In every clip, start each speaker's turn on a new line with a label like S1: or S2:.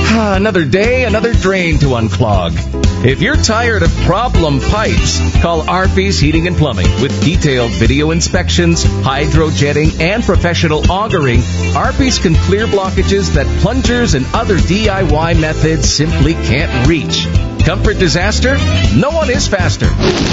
S1: Another day, another drain to unclog. If you're tired of problem pipes, call Arby's Heating and Plumbing. With detailed video inspections, hydrojetting, and professional augering, Arby's can clear blockages that plungers and other DIY methods simply can't reach. Comfort disaster? No one is faster.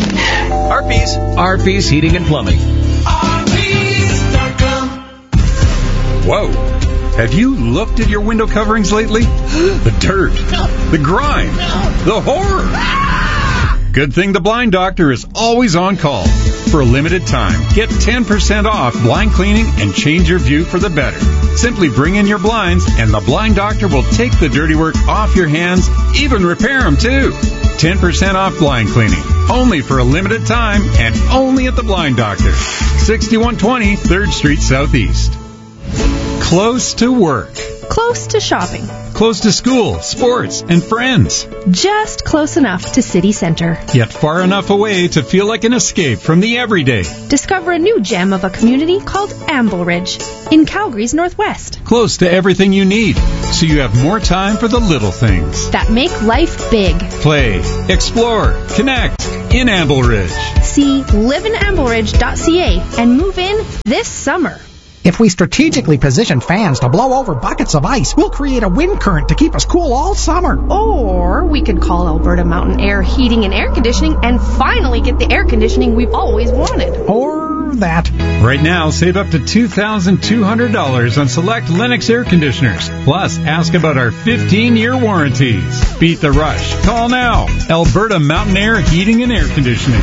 S1: Arby's Heating and Plumbing. Arby's.com.
S2: Whoa. Have you looked at your window coverings lately? The dirt, the grime, the horror. Good thing the Blind Doctor is always on call. For a limited time, get 10% off blind cleaning and change your view for the better. Simply bring in your blinds and the Blind Doctor will take the dirty work off your hands, even repair them too. 10% off blind cleaning. Only for a limited time and only at the Blind Doctor. 6120 3rd Street Southeast. Close to work.
S3: Close to shopping.
S2: Close to school, sports, and friends.
S3: Just close enough to city center.
S2: Yet far enough away to feel like an escape from the everyday.
S3: Discover a new gem of a community called Amble Ridge in Calgary's northwest.
S2: Close to everything you need, so you have more time for the little things
S3: that make life big.
S2: Play, explore, connect in Amble Ridge.
S3: See liveinambleridge.ca and move in this summer.
S4: If we strategically position fans to blow over buckets of ice, we'll create a wind current to keep us cool all summer.
S3: Or we could call Alberta Mountain Air Heating and Air Conditioning and finally get the air conditioning we've always wanted.
S4: Or that.
S2: Right now, save up to $2,200 on select Lennox air conditioners. Plus, ask about our 15-year warranties. Beat the rush. Call now. Alberta Mountain Air Heating and Air Conditioning.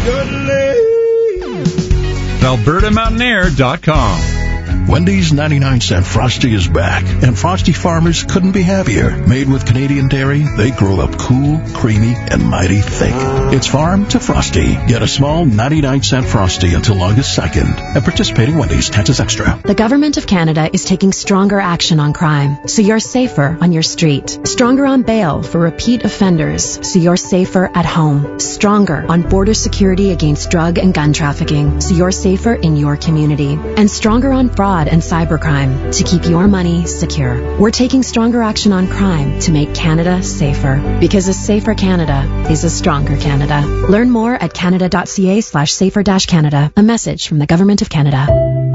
S2: AlbertaMountainair.com.
S5: Wendy's 99-cent Frosty is back, and Frosty farmers couldn't be happier. Made with Canadian dairy, they grow up cool, creamy, and mighty thick. It's farm to Frosty. Get a small 99-cent Frosty until August 2nd. At participating Wendy's, taxes extra.
S6: The Government of Canada is taking stronger action on crime, so you're safer on your street. Stronger on bail for repeat offenders, so you're safer at home. Stronger on border security against drug and gun trafficking, so you're safer in your community. And stronger on fraud and cybercrime to keep your money secure. We're taking stronger action on crime to make Canada safer. Because a safer Canada is a stronger Canada. Learn more at canada.ca/safer-Canada. A message from the Government of Canada.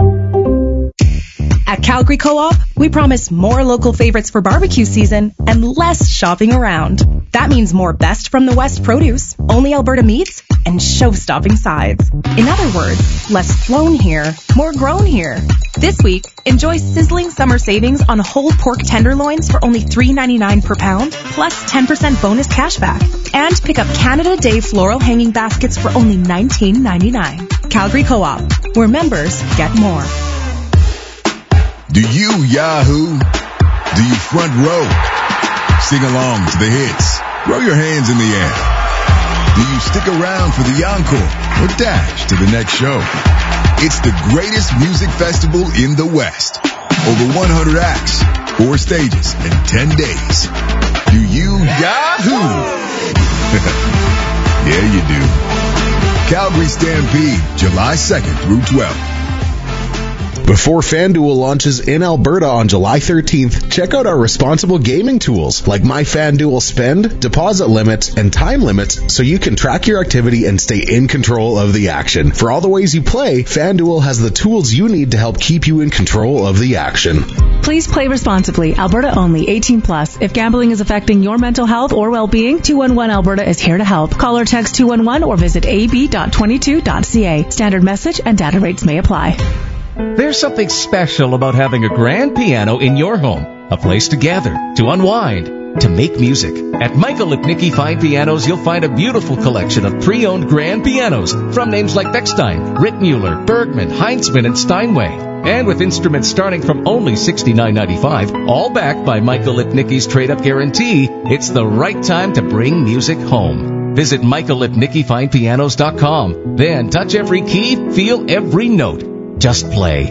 S7: At Calgary Co-op, we promise more local favorites for barbecue season and less shopping around. That means more Best from the West produce, only Alberta meats, and show-stopping sides. In other words, less flown here, more grown here. This week, enjoy sizzling summer savings on whole pork tenderloins for only $3.99 per pound, plus 10% bonus cashback. And pick up Canada Day floral hanging baskets for only $19.99. Calgary Co-op, where members get more.
S8: Do you Yahoo? Do you front row? Sing along to the hits. Throw your hands in the air. Do you stick around for the encore or dash to the next show? It's the greatest music festival in the West. Over 100 acts, 4 stages, and 10 days. Do you Yahoo? Yeah, you do. Calgary Stampede, July 2nd through 12th.
S9: Before FanDuel launches in Alberta on July 13th, check out our responsible gaming tools like My FanDuel Spend, deposit limits, and time limits so you can track your activity and stay in control of the action. For all the ways you play, FanDuel has the tools you need to help keep you in control of the action.
S10: Please play responsibly. Alberta only. 18 plus. If gambling is affecting your mental health or well-being, 211 Alberta is here to help. Call or text 211 or visit ab.22.ca. Standard message and data rates may apply.
S1: There's something special about having a grand piano in your home, a place to gather, to unwind, to make music. At Michael Lipnicki Fine Pianos, you'll find a beautiful collection of pre-owned grand pianos from names like Bechstein, Rittmuller, Bergman, Heinzmann, and Steinway. And with instruments starting from only $69.95, all backed by Michael Lipnicki's trade-up guarantee, it's the right time to bring music home. Visit MichaelLipnickiFinePianos.com. Then touch every key, feel every note. Just play.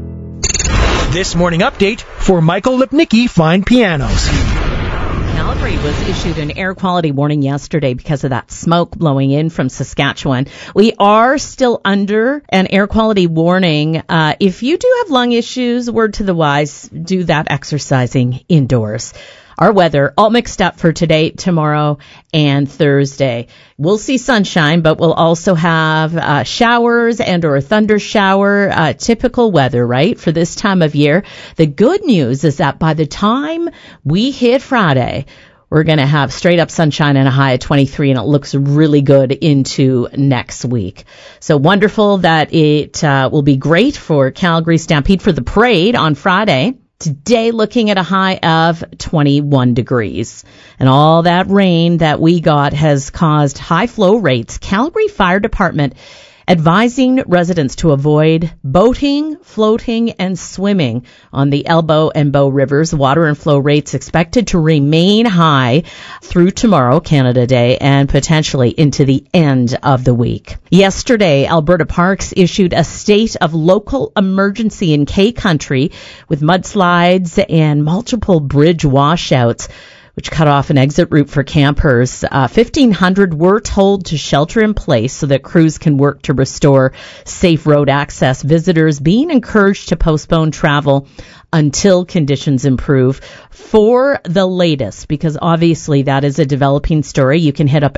S11: This morning update for Michael Lipnicki Fine Pianos.
S12: Calgary was issued an air quality warning yesterday because of that smoke blowing in from Saskatchewan. We are still under an air quality warning. If you do have lung issues, word to the wise, do that exercising indoors. our weather all mixed up for today, tomorrow, and Thursday. We'll see sunshine, but we'll also have showers and or a thunder shower, typical weather, right, for this time of year. The good news is that by the time we hit Friday, we're going to have straight up sunshine and a high of 23, and it looks really good into next week. So wonderful that it will be great for Calgary Stampede for the parade on Friday. Today looking at a high of 21 degrees. And all that rain that we got has caused high flow rates. Calgary Fire Department advising residents to avoid boating, floating, and swimming on the Elbow and Bow Rivers. Water and flow rates expected to remain high through tomorrow, Canada Day, and potentially into the end of the week. Yesterday, Alberta Parks issued a state of local emergency in K-Country with mudslides and multiple bridge washouts, which cut off an exit route for campers. 1,500 were told to shelter in place so that crews can work to restore safe road access. Visitors being encouraged to postpone travel until conditions improve. For the latest, because obviously that is a developing story, you can hit up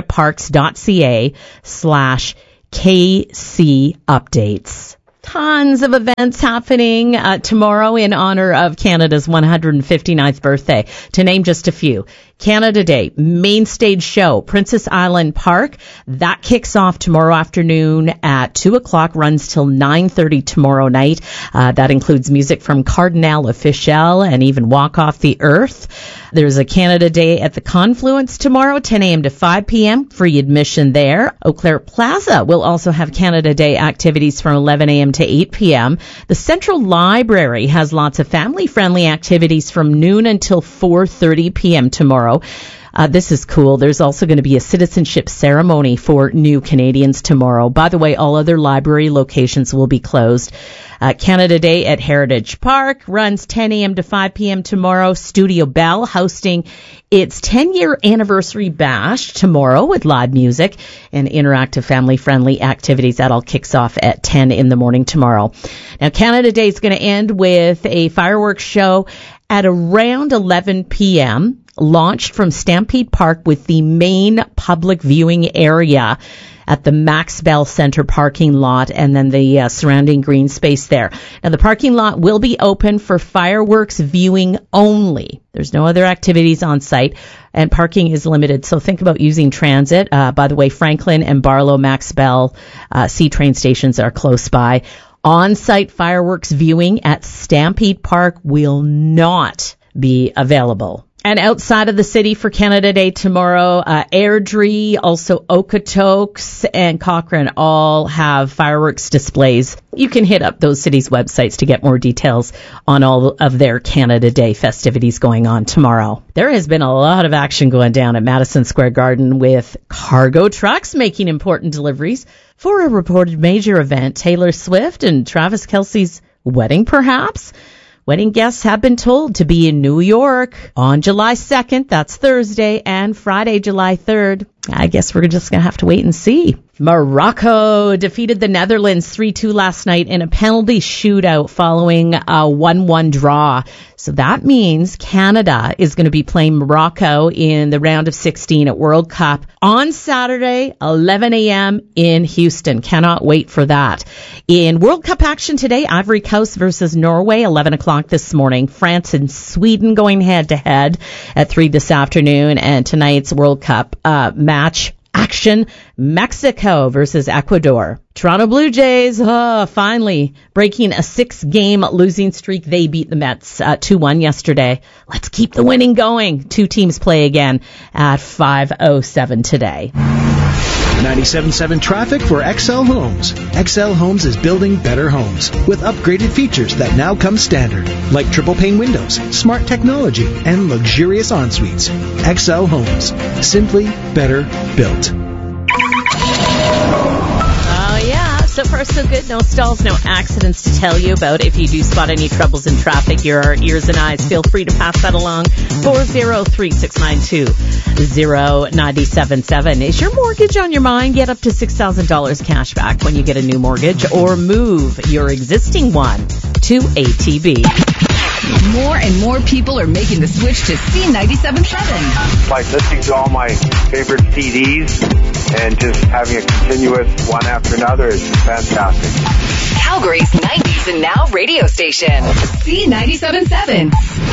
S12: albertaparks.ca/KC updates. Tons of events happening tomorrow in honor of Canada's 159th birthday. To name just a few. Canada Day, main stage show, Princess Island Park. That kicks off tomorrow afternoon at 2 o'clock, runs till 9:30 tomorrow night. That includes music from Cardinal Officiel and even Walk Off the Earth. There's a Canada Day at the Confluence tomorrow, 10 a.m. to 5 p.m. Free admission there. Eau Claire Plaza will also have Canada Day activities from 11 a.m. to 8 p.m. The Central Library has lots of family-friendly activities from noon until 4:30 p.m. tomorrow. This is cool. There's also going to be a citizenship ceremony for new Canadians tomorrow. By the way, all other library locations will be closed. Canada Day at Heritage Park runs 10 a.m. to 5 p.m. tomorrow. Studio Bell hosting its 10-year anniversary bash tomorrow with live music and interactive family-friendly activities. That all kicks off at 10 in the morning tomorrow. Now, Canada Day is going to end with a fireworks show at around 11 p.m., launched from Stampede Park with the main public viewing area at the Max Bell Center parking lot and then the surrounding green space there. Now, the parking lot will be open for fireworks viewing only. There's no other activities on site, and parking is limited, so think about using transit. By the way, Franklin and Barlow Max Bell C train stations are close by. On-site fireworks viewing at Stampede Park will not be available. And outside of the city for Canada Day tomorrow, Airdrie, also Okotoks, and Cochrane all have fireworks displays. You can hit up those cities' websites to get more details on all of their Canada Day festivities going on tomorrow. There has been a lot of action going down at Madison Square Garden with cargo trucks making important deliveries for a reported major event, Taylor Swift and Travis Kelce's wedding, perhaps. Wedding guests have been told to be in New York on July 2nd, that's Thursday, and Friday, July 3rd. I guess we're just going to have to wait and see. Morocco defeated the Netherlands 3-2 last night in a penalty shootout following a 1-1 draw. So that means Canada is going to be playing Morocco in the round of 16 at World Cup on Saturday, 11 a.m. in Houston. Cannot wait for that. In World Cup action today, Ivory Coast versus Norway, 11 o'clock this morning. France and Sweden going head-to-head at 3 this afternoon. And tonight's World Cup match action, Mexico versus Ecuador. Toronto Blue Jays, finally breaking a 6-game losing streak. They beat the Mets 2-1 yesterday. Let's keep the winning going. Two teams play again at 5:07 today.
S11: 97.7 traffic for XL Homes. XL Homes is building better homes with upgraded features that now come standard, like triple pane windows, smart technology, and luxurious en-suites. XL Homes. Simply better built.
S12: So far, so good. No stalls, no accidents to tell you about. If you do spot any troubles in traffic, your ears and eyes, feel free to pass that along. 403-692-0977. Is your mortgage on your mind? Get up to $6,000 cash back when you get a new mortgage, or move your existing one to ATB.
S13: More and more people are making the switch to C97.7.
S14: Like listening to all my favorite CDs and just having a continuous one after another is fantastic.
S13: Calgary's 90s and now radio station. C97.7.